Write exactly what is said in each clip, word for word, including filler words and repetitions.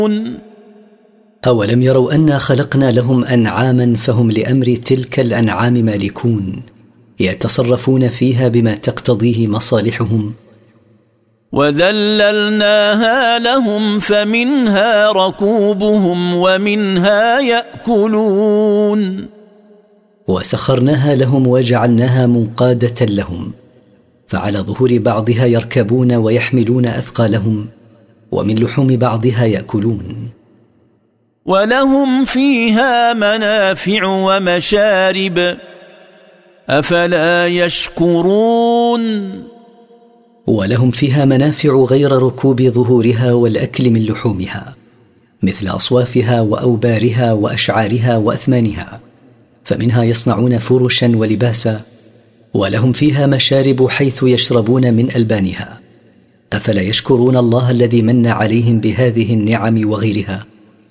أولم يروا أنا خلقنا لهم أنعاما فهم لأمر تلك الأنعام مالكون يتصرفون فيها بما تقتضيه مصالحهم. وذللناها لهم فمنها ركوبهم ومنها يأكلون. وسخرناها لهم وجعلناها منقادة لهم، فعلى ظهور بعضها يركبون ويحملون أثقالهم، ومن لحوم بعضها يأكلون. ولهم فيها منافع ومشارب أفلا يشكرون. ولهم فيها منافع غير ركوب ظهورها والأكل من لحومها، مثل أصوافها وأوبارها وأشعارها وأثمانها، فمنها يصنعون فرشا ولباسا. ولهم فيها مشارب حيث يشربون من ألبانها. أفلا يشكرون الله الذي من عليهم بهذه النعم وغيرها.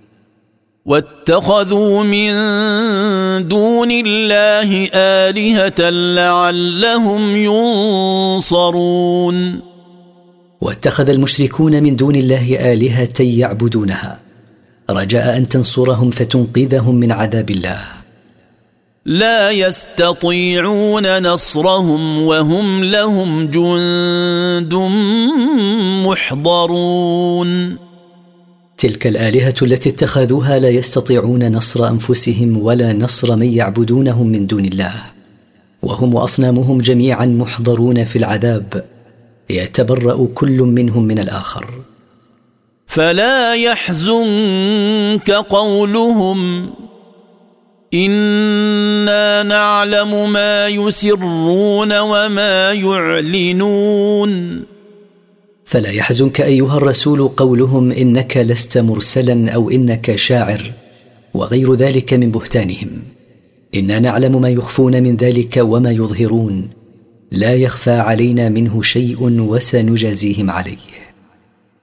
واتخذوا من دون الله آلهة لعلهم ينصرون. واتخذ المشركون من دون الله آلهة يعبدونها رجاء أن تنصرهم فتنقذهم من عذاب الله. لا يستطيعون نصرهم وهم لهم جند محضرون. تلك الآلهة التي اتخذوها لا يستطيعون نصر أنفسهم ولا نصر من يعبدونهم من دون الله، وهم وأصنامهم جميعا محضرون في العذاب، يتبرأ كل منهم من الآخر. فلا يحزنك قولهم إنا نعلم ما يسرون وما يعلنون. فلا يحزنك أيها الرسول قولهم إنك لست مرسلا أو إنك شاعر وغير ذلك من بهتانهم. إنا نعلم ما يخفون من ذلك وما يظهرون، لا يخفى علينا منه شيء وسنجازيهم عليه.